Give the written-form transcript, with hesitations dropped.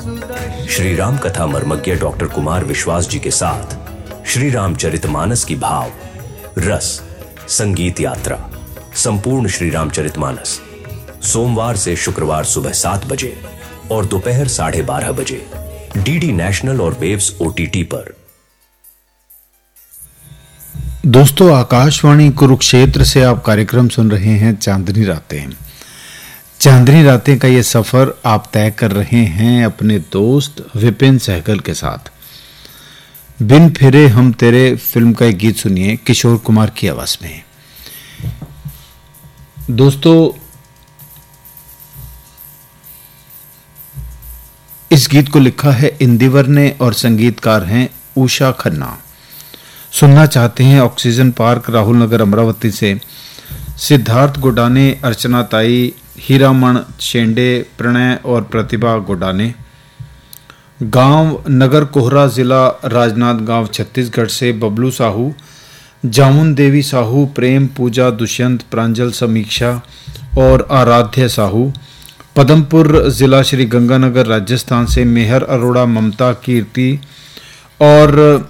श्री राम कथा मर्मज्ञ डॉक्टर कुमार विश्वास जी के साथ श्री रामचरितमानस की भाव रस संगीत यात्रा संपूर्ण श्री रामचरितमानस सोमवार से शुक्रवार सुबह 7 बजे और दोपहर 12:30 बजे डीडी नेशनल और वेव्स ओटीटी पर। दोस्तों, आकाशवाणी कुरुक्षेत्र से आप कार्यक्रम सुन रहे हैं चांदनी रातें। चांदनी रातें का ये सफर आप तय कर रहे हैं अपने दोस्त विपिन सहगल के साथ। बिन फिरे हम तेरे फिल्म का एक गीत सुनिए किशोर कुमार की आवाज में। दोस्तों, इस गीत को लिखा है इंदिवर ने और संगीतकार हैं उषा खन्ना। सुनना चाहते हैं ऑक्सीजन पार्क, राहुल नगर, अमरावती से सिद्धार्थ गोडाने, अर्चना ताई, हीरामण शेंडे, प्रणय और प्रतिभा गोडाने। गांव नगर कोहरा, जिला राजनांदगांव, छत्तीसगढ़ से बबलू साहू, जामुन देवी साहू, प्रेम, पूजा, दुष्यंत, प्रांजल, समीक्षा और आराध्य साहू। पदमपुर जिला श्री गंगानगर, राजस्थान से मेहर अरोड़ा, ममता, कीर्ति और